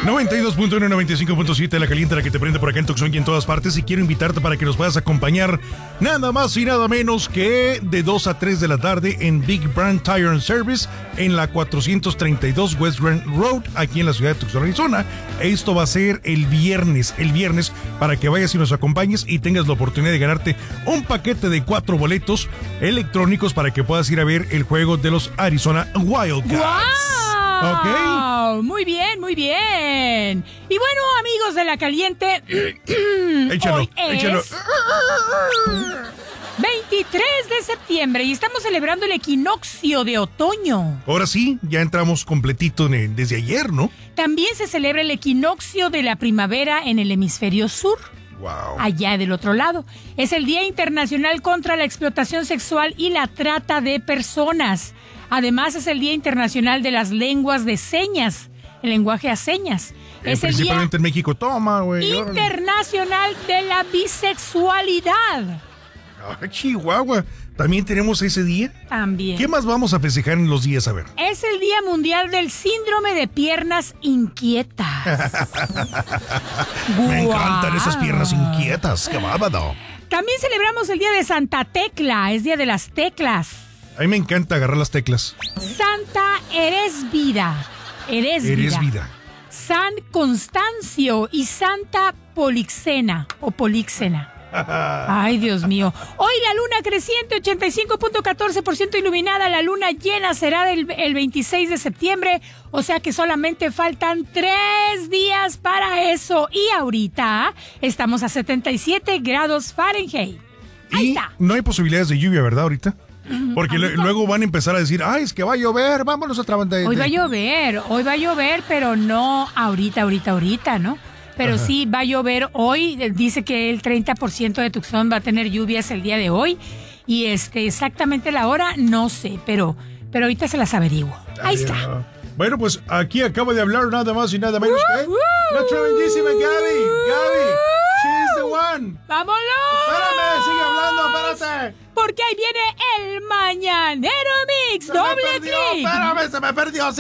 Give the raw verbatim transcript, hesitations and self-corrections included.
noventa y dos punto uno, noventa y cinco punto siete, la caliente, la que te prende por acá en Tucson y en todas partes. Y quiero invitarte para que nos puedas acompañar nada más y nada menos que de dos a tres de la tarde en Big Brand Tire and Service en la cuatrocientos treinta y dos West Grand Road, aquí en la ciudad de Tucson, Arizona. Esto va a ser el viernes, el viernes, para que vayas y nos acompañes y tengas la oportunidad de ganarte un paquete de cuatro boletos electrónicos para que puedas ir a ver el juego de los Arizona Wildcats. ¡Wow! ¿Ok? Muy bien, muy bien. Y bueno, amigos de La Caliente, échalo, hoy es échalo. veintitrés de septiembre y estamos celebrando el equinoccio de otoño. Ahora sí, ya entramos completito en- desde ayer, ¿no? También se celebra el equinoccio de la primavera en el hemisferio sur. Wow. Allá del otro lado. Es el Día Internacional contra la Explotación Sexual y la Trata de Personas. Además, es el Día Internacional de las Lenguas de Señas, el lenguaje a señas. Eh, Es el Día principalmente en México. Toma, güey. órale. Internacional de la Bisexualidad. Ah, Chihuahua. También tenemos ese día. También. ¿Qué más vamos a festejar en los días? A ver. Es el Día Mundial del Síndrome de Piernas Inquietas. Me Guau. encantan esas piernas inquietas. ¡Qué bárbaro! También celebramos el Día de Santa Tecla, es Día de las Teclas. A mí me encanta agarrar las teclas. Santa Eres Vida. Eres, Eres vida. vida. San Constancio y Santa Polixena o Polixena. Ay, Dios mío. Hoy la luna creciente, ochenta y cinco punto catorce por ciento iluminada. La luna llena será del, el veintiséis de septiembre. O sea que solamente faltan tres días para eso. Y ahorita estamos a setenta y siete grados Fahrenheit. Ahí Y está. no hay posibilidades de lluvia, ¿verdad? Ahorita. Porque le- luego van a empezar a decir, ay, es que va a llover, vámonos a otra banda de... Hoy va a llover, hoy va a llover, pero no ahorita, ahorita, ahorita, ¿no? Pero Ajá. sí va a llover hoy. eh, Dice que el treinta por ciento de Tucson va a tener lluvias el día de hoy. Y este exactamente la hora, no sé, pero, pero ahorita se las averiguo. Ahí está. Ah, Bueno, pues aquí acaba de hablar nada más y nada menos que nuestra bellísima Gaby. Gaby, she's the one. ¡Vámonos! Espérame, sigue hablando, espérate. Porque ahí viene el Mañanero Mix, Se me doble perdió, clic. espérame, se me perdió.